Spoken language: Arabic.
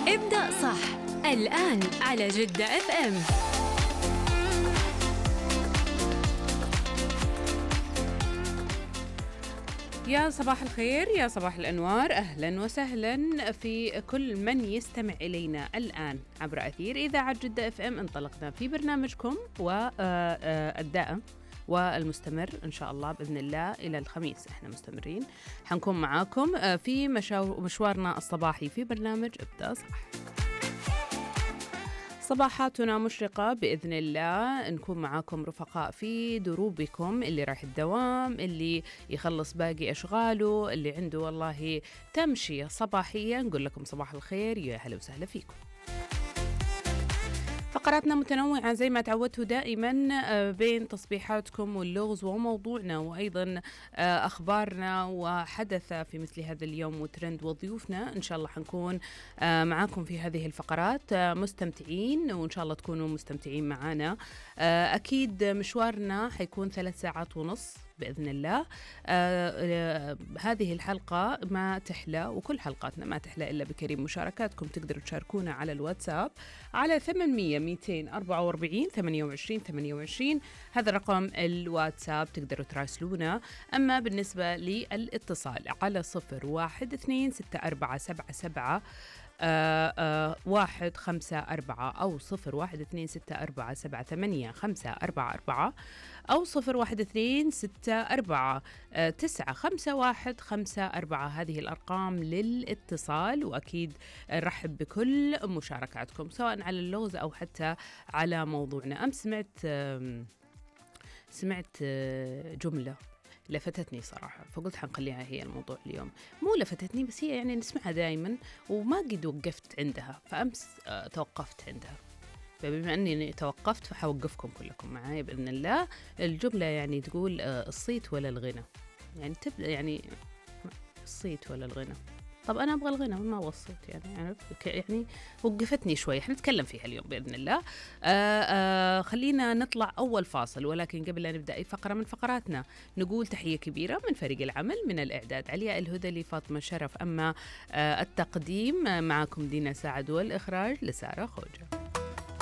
ابدأ صح الآن على جدة اف ام. يا صباح الخير، يا صباح الأنوار، أهلا وسهلا في كل من يستمع إلينا الآن عبر أثير إذاعة جدة اف ام. انطلقنا في برنامجكم والدائم والمستمر إن شاء الله بإذن الله إلى الخميس. إحنا مستمرين، حنكون معاكم في مشوارنا الصباحي في برنامج ابدأ صح. صباحاتنا مشرقة بإذن الله، نكون معاكم رفقاء في دروبكم، اللي راح الدوام، اللي يخلص باقي أشغاله، اللي عنده والله تمشية صباحية، نقول لكم صباح الخير، يا هلا وسهلا فيكم. فقراتنا متنوعة زي ما تعودتوا دائما، بين تصبيحاتكم واللغز وموضوعنا، وأيضا أخبارنا وحدث في مثل هذا اليوم وترند وضيوفنا. إن شاء الله حنكون معاكم في هذه الفقرات مستمتعين، وإن شاء الله تكونوا مستمتعين معنا. أكيد مشوارنا حيكون 3 ساعات ونص بإذن الله. هذه الحلقة ما تحلى، وكل حلقاتنا ما تحلى إلا بكريم مشاركاتكم. تقدروا تشاركونا على الواتساب على 800-244-28-28. هذا رقم الواتساب، تقدروا تراسلونا. أما بالنسبة للاتصال على 01-264-77 154 أو 01-264-78-544 أو 01-264-951-544. هذه الأرقام للاتصال، وأكيد نرحب بكل مشاركاتكم سواء على اللغز أو حتى على موضوعنا. أمس سمعت جملة لفتتني صراحة، فقلت حنخليها هي الموضوع اليوم. مو لفتتني بس، هي يعني نسمعها دائما وما قد وقفت عندها، فأمس توقفت عندها. فبما أني توقفت فحوقفكم كلكم معايا بإذن الله. الجملة يعني تقول الصيت ولا الغنى، يعني تبدأ يعني الصيت ولا الغنى. طب أنا أبغى الغنى ما أبغى الصوت، يعني وقفتني شوي. حنتكلم فيها اليوم بإذن الله. خلينا نطلع أول فاصل، ولكن قبل أن نبدأ أي فقرة من فقراتنا نقول تحية كبيرة من فريق العمل، من الإعداد علياء الهذلي، فاطمة شرف، أما التقديم معكم دينا سعد، والإخراج لسارة خوجة.